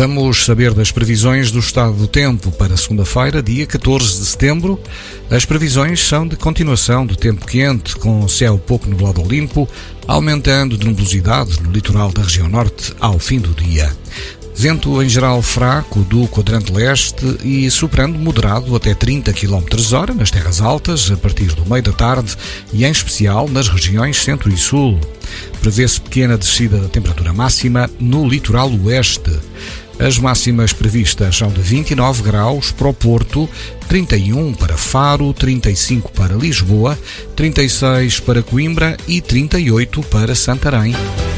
Vamos saber das previsões do estado do tempo para segunda-feira, dia 14 de setembro. As previsões são de continuação do tempo quente, com céu pouco nublado ou limpo, aumentando de nebulosidade no litoral da região norte ao fim do dia. Vento em geral fraco do quadrante leste e soprando moderado até 30 km/h nas terras altas a partir do meio da tarde e em especial nas regiões centro e sul. Prevê-se pequena descida da temperatura máxima no litoral oeste. As máximas previstas são de 29 graus para o Porto, 31 para Faro, 35 para Lisboa, 36 para Coimbra e 38 para Santarém.